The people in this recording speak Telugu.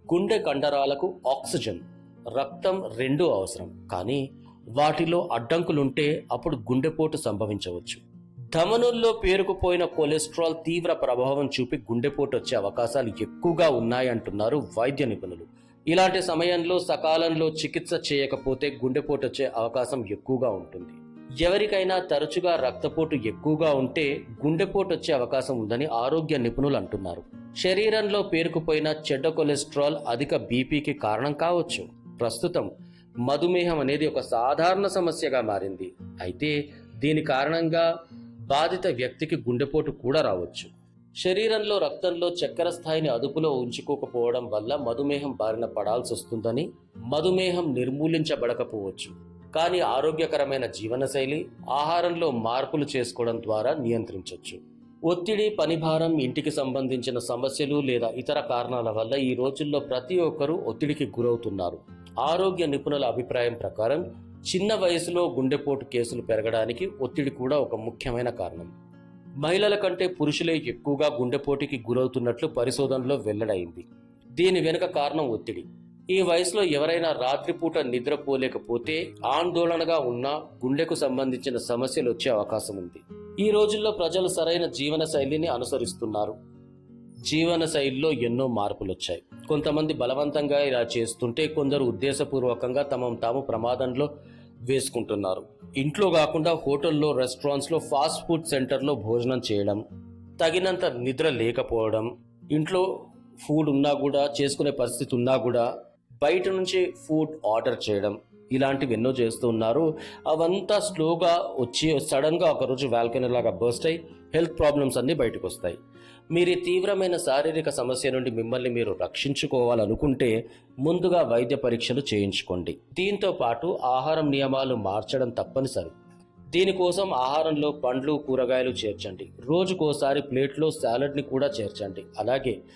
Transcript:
గుండె కండరాలకు ఆక్సిజన్, రక్తం రెండూ అవసరం. కానీ వాటిలో అడ్డంకులుంటే అప్పుడు గుండెపోటు సంభవించవచ్చు. ధమనుల్లో పేరుకుపోయిన కొలెస్ట్రాల్ తీవ్ర ప్రభావం చూపి గుండెపోటు వచ్చే అవకాశాలు ఎక్కువగా ఉన్నాయంటున్నారు వైద్య నిపుణులు. ఇలాంటి సమయంలో సకాలంలో చికిత్స చేయకపోతే గుండెపోటు వచ్చే అవకాశం ఎక్కువగా ఉంటుంది. ఎవరికైనా తరచుగా రక్తపోటు ఎక్కువగా ఉంటే గుండెపోటు వచ్చే అవకాశం ఉందని ఆరోగ్య నిపుణులు అంటున్నారు. శరీరంలో పేరుకుపోయిన చెడ్డ కొలెస్ట్రాల్ అధిక బీపీకి కారణం కావచ్చు. ప్రస్తుతం మధుమేహం అనేది ఒక సాధారణ సమస్యగా మారింది. అయితే దీని కారణంగా బాధిత వ్యక్తికి గుండెపోటు కూడా రావచ్చు. శరీరంలో రక్తంలో చక్కెర స్థాయిని అదుపులో ఉంచుకోకపోవడం వల్ల మధుమేహం బారిన పడాల్సి వస్తుందని, మధుమేహం నిర్మూలించబడకపోవచ్చు. కానీ ఆరోగ్యకరమైన జీవనశైలి, ఆహారంలో మార్పులు చేసుకోవడం ద్వారా నియంత్రించవచ్చు. ఒత్తిడి, పనిభారం, ఇంటికి సంబంధించిన సమస్యలు లేదా ఇతర కారణాల వల్ల ఈ రోజుల్లో ప్రతి ఒక్కరూ ఒత్తిడికి గురవుతున్నారు. ఆరోగ్య నిపుణుల అభిప్రాయం ప్రకారం చిన్న వయసులో గుండెపోటు కేసులు పెరగడానికి ఒత్తిడి కూడా ఒక ముఖ్యమైన కారణం. మహిళల కంటే పురుషులే ఎక్కువగా గుండెపోటుకి గురవుతున్నట్లు పరిశోధనలో వెల్లడైంది. దీని వెనుక కారణం ఒత్తిడి. ఈ వయసులో ఎవరైనా రాత్రిపూట నిద్రపోలేకపోతే, ఆందోళనగా ఉన్నా గుండెకు సంబంధించిన సమస్యలు వచ్చే అవకాశం ఉంది. ఈ రోజుల్లో ప్రజలు సరైన జీవన శైలిని అనుసరిస్తున్నారు. జీవన శైలిలో ఎన్నో మార్పులు వచ్చాయి. కొంతమంది బలవంతంగా ఇలా చేస్తుంటే, కొందరు ఉద్దేశపూర్వకంగా తమను తాము ప్రమాదంలో వేసుకుంటున్నారు. ఇంట్లో కాకుండా హోటల్లో, రెస్టారెంట్స్లో, ఫాస్ట్ ఫుడ్ సెంటర్లో భోజనం చేయడం, తగినంత నిద్ర లేకపోవడం, ఇంట్లో ఫుడ్ ఉన్నా కూడా, చేసుకునే పరిస్థితి ఉన్నా కూడా బయట నుంచి ఫుడ్ ఆర్డర్ చేయడం, ఇలాంటివి ఎన్నో చేస్తూ ఉన్నారు. అవంతా స్లోగా వచ్చి సడన్గా ఒకరోజు వాల్కనీ లాగా బర్స్ట్ అయ్యి హెల్త్ ప్రాబ్లమ్స్ అన్నీ బయటకు వస్తాయి. మీరు ఈ తీవ్రమైన శారీరక సమస్య నుండి మిమ్మల్ని మీరు రక్షించుకోవాలనుకుంటే ముందుగా వైద్య పరీక్షలు చేయించుకోండి. దీంతో పాటు ఆహారం నియమాలు మార్చడం తప్పనిసరి. దీనికోసం ఆహారంలో పండ్లు, కూరగాయలు చేర్చండి. రోజుకోసారి ప్లేట్లో సాలడ్ని కూడా చేర్చండి. అలాగే